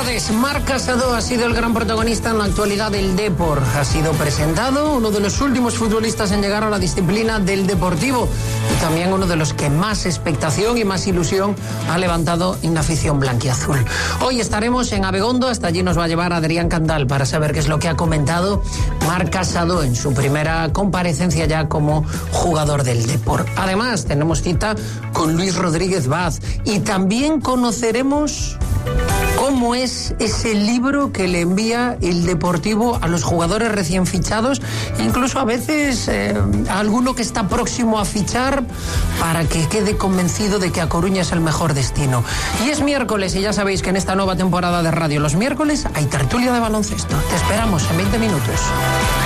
tardes. Marc Casado ha sido el gran protagonista en la actualidad del Depor. Ha sido presentado, uno de los últimos futbolistas en llegar a la disciplina del Deportivo y también uno de los que más expectación y más ilusión ha levantado en la afición blanquiazul. Hoy estaremos en Abegondo, hasta allí nos va a llevar Adrián Candal para saber qué es lo que ha comentado Marc Casado en su primera comparecencia ya como jugador del Depor. Además, tenemos cita con Luis Rodríguez Vaz y también conoceremos cómo es ese libro que le envía el Deportivo a los jugadores recién fichados, incluso a veces a alguno que está próximo a fichar, para que quede convencido de que A Coruña es el mejor destino. Y es miércoles y ya sabéis que en esta nueva temporada de radio los miércoles hay tertulia de baloncesto. Te esperamos en 20 minutos.